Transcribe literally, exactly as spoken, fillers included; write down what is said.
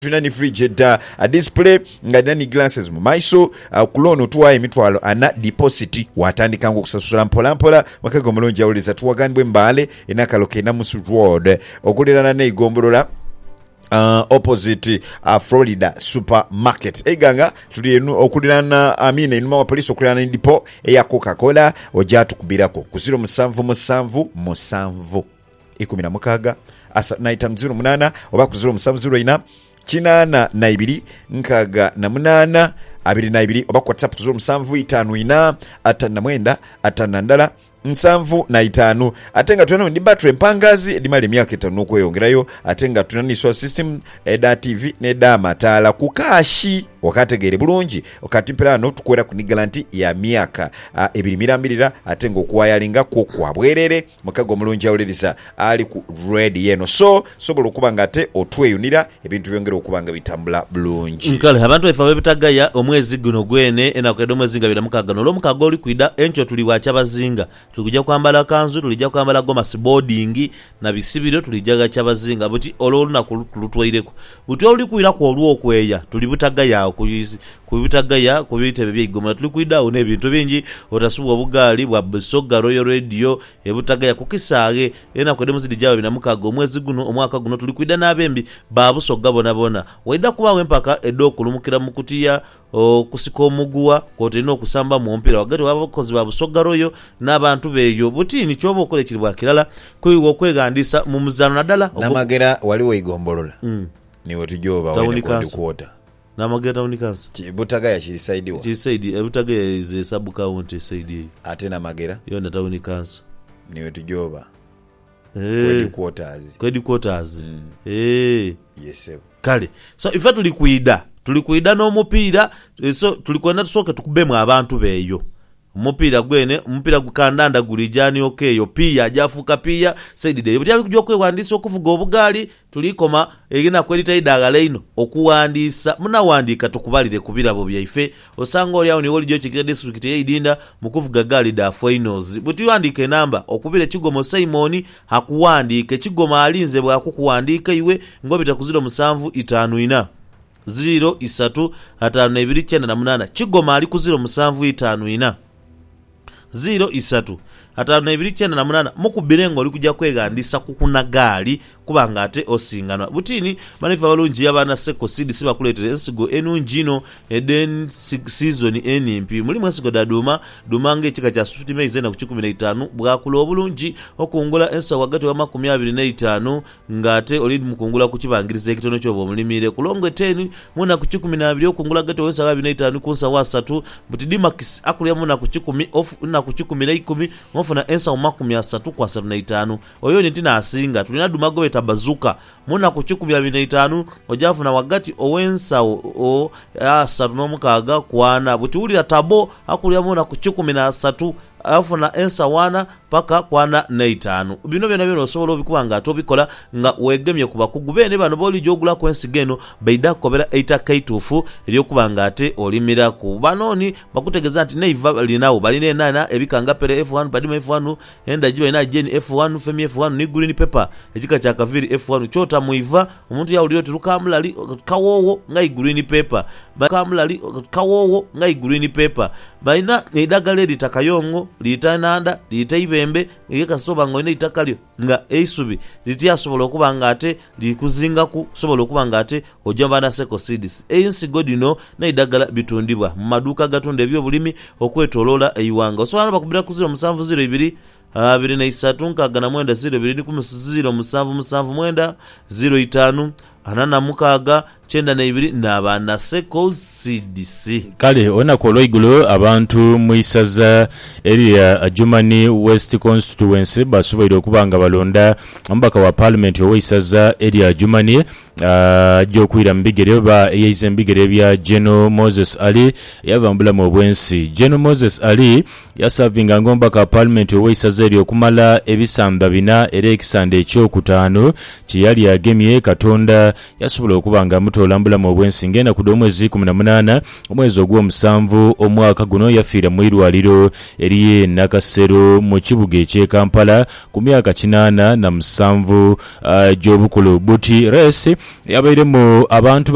Tunani frigida a display nga dani glasses mu maiso uh, kulono tuwa emitwalo ana deposit watandika ngo kusasula mpola mpola makago mulonja uliza tuwaganibwe mbale enakaloke na musu road okulirana ne igombolola Uh, opposite uh, Florida supermarket eganga tuli enu okulirana amine inuma wa police okulirana ndipo eya Coca-Cola ojatu kubirako kuziro musanvu musanvu musanvu ikumi na mukaga asa naita mziro munana oba kuziro musanvu ziro ina chinana na ibiri nkaga na munana abiri na ibiri oba WhatsApp kuziro musanvu itanu ina atana mwenda atana ndala nsanvu na itanu atenga tunano ndi battery mpangazi edimali myaka itanu kweyongerayo atenga tunani so system eda T V neda matala kukashi wakategere bulungi okati mpirano tukwera ku garanti ya myaka uh, ebiri mirambirira atenga okuwayalinga ko kwabwerere mukago mulungi awuliriza ali ku red yeno so sobola okubanga ate otweyunira ebintu byongera okubanga bitambula bulungi nkale abantu efa bebitagaya omwezi guno gwene enakwedde omwezi nga bira mukaga no mukago oli kwida encho tuli wacha bazinga tulijja kwambala kanzu tulijja kwambala goma boarding na bisibiro tulijjaga kyabazinga buti olona kulutwaireko buti oli kuira ko olwo okweya tulibutagaya kuyisi kubitagaya kubitebe byigoma tulikuida one ebintu bingi otasuwa bugali bwa Busoga Royal Radio ebutagaya kukisage ena kwede muzidi jawe bina mukago omwezi guno omwaka guno tulikuida nabembi ba Busoga bona bona waida kubawe mpaka edo kulumukira mukutiya okusiko omuguwa koteno okusamba mu mpira wagati wabakozi ba Busoga Royal n'abantu beyo buti ni kyobo okolekirwa kirala kuyiwo kwegandisa mu muzano nadala namagera waliwo igombolola mm. niwe tujoba wene kwota na mageta unikanso butaga ya chirisaidiwa chirisaidi ebutaga ya sub county saidi ate na magera yona tauni kanso niwe tujoba eh kwedi quarters kwedi quarters mm. eh yes kale so ifa tulikuida tulikuida no mupira so tulikwenda tusoke tukubemu abantu beyo mupira gwene mupira gukandanda gulijani okeyo pia jafuka pia saidi de buti kujja kwewandisa okuvuga obugali tulikoma egina kwelita idagala ino okuwandisa muna wandika tukubalire kubirabo byaife osanga oli awo ni woli jochikira district ye idinda mukuvuga gali da finals buti wandike namba okubire kigomo Simon hakuwandike kigoma alinze bwa kukuwandika iwe ngobita kuziro musanvu itanu ina zero isatu atanu ebiri cyenda na munana kigoma ali kuziro musanvu itanu ina zero isatu atanu ebiri cyenda na munana mukubirengo likujja kwegandisa kukunagali kubanga ate osinganwa butini manifa balungi abana seko sidi siba kuletere ensigo enunjino eden season N P muri mwesigo daduma dumange chika cha suti meize na ku kumi na ttaano bwakula obulungi okungula ensa wagati wa makumi abiri na ttaano ngate olidi mukungula ku kibangirize ekitono kyobo mulimire kulongwe ten muna ku kumi na abiri okungula gato wesa abiri na ttaano kunsa wasatu buti dimax akulya muna ku kumi off na ku kumi na kumi ngofuna ensa makumi asatu kwa asatu na ttaano oyo nitina asinga tulina dumago bazuka muna ku kumi na ttaano ojafu na wagati owensa o asatu n'omukaga kwana buti uli tabo akulya muna ku kumi na asatu afuna ensa wana paka kwana na itaano bino byona byona osobola obikubanga atobikola nga wegemye kuba kugubene bano boli jogula kwensigeno baida kobera eita kaitufu eliyokubanga ate olimira ku banoni bakutegeza nti neiva linawo baline nana ebikanga pere F one badima F one enda jiba ina jeni F one femi F one ni green pepper ekika kya kaviri F one chota muiva omuntu ya ulio tukamulali kawowo ngai green pepper bakamulali kawowo ngai green pepper baina neidagale litakayongo litananda litayibembe yeka stoba ngo ine itakalyo nga eisubi litia sobola okubanga ate likuzinga ku sobola okubanga ate ojamba na seko seeds ensi godino na idagala bitundibwa maduka gatonde byo bulimi okwetolola eyiwanga osobola bakubira ku zero musanvu zero ibiri abiri na isatu nkaga na mwenda zero ibiri ni kumi zero musanvu musanvu mwenda zero itaano anana mukaga chenda na ibiri nabana seko C D C kale ona kolo igulo abantu muisaza area Jumani West constituency basubaire okubanga balonda ambaka wa parliament owisaza area Jumani uh, jokwira mbigere ba yeize mbigere bya General Moses Ali yavambula mu bwensi General Moses Ali yasavinga ngomba ka parliament owisaza eri okumala ebisamba bina ere ekisande ekyo kutaano kiyali agemye katonda yasobola okubanga muto olambula mu bwensi ngena ku omwezi kumi na munana omwezi ogw'omusanvu omwaka guno yafiira mu irwaliro eriye Nakasero mu kibuga ekye Kampala ku myaka kinaana na musanvu uh, gy'obukulu buti resi yabaire mu abantu